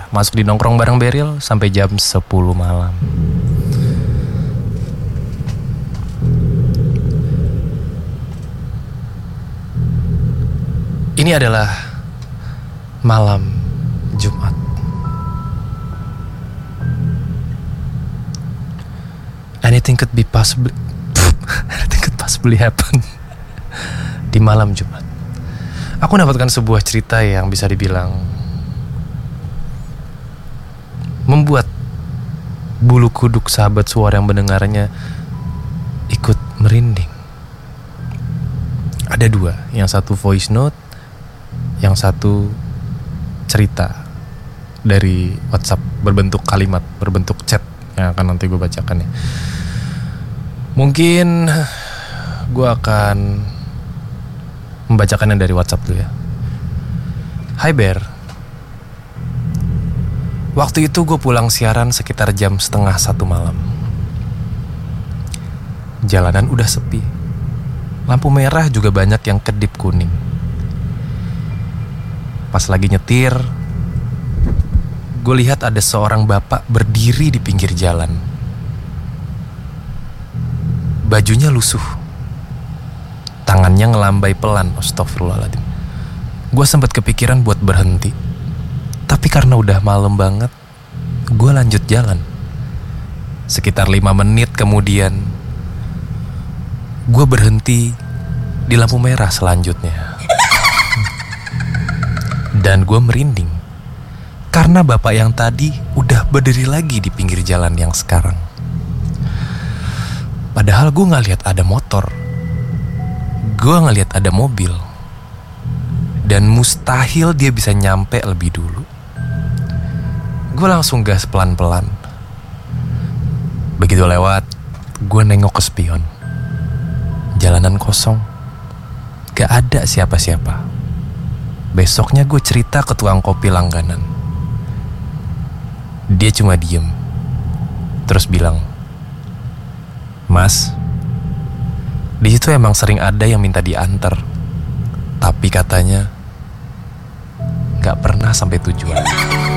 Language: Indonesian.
masuk di nongkrong bareng Beril sampai jam 10 malam. Ini adalah malam Jumat. Anything could possibly happen di malam Jumat. Aku mendapatkan sebuah cerita yang bisa dibilang membuat bulu kuduk sahabat suara yang mendengarnya ikut merinding. Ada dua, yang satu voice note, yang satu cerita dari WhatsApp berbentuk kalimat, berbentuk chat yang akan nanti gue bacakan ya. Mungkin gue akan membacakannya dari WhatsApp dulu ya. Hai Ber, waktu itu gue pulang siaran sekitar jam 12:30 malam. Jalanan udah sepi, lampu merah juga banyak yang kedip kuning. Pas lagi nyetir, gue lihat ada seorang bapak berdiri di pinggir jalan. Bajunya lusuh, tangannya ngelambai pelan. Astagfirullahaladzim. Gue sempat kepikiran buat berhenti, tapi karena udah malam banget, gue lanjut jalan. Sekitar 5 menit kemudian, gue berhenti di lampu merah selanjutnya. Dan gue merinding karena bapak yang tadi udah berdiri lagi di pinggir jalan yang sekarang. Padahal gue gak lihat ada motor, gue gak lihat ada mobil, dan mustahil dia bisa nyampe lebih dulu. Gue langsung gas pelan-pelan. Begitu lewat, gue nengok ke spion. Jalanan kosong, gak ada siapa-siapa. Besoknya gue cerita ke tukang kopi langganan. Dia cuma diem, terus bilang, Mas, di situ emang sering ada yang minta diantar, tapi katanya gak pernah sampai tujuan.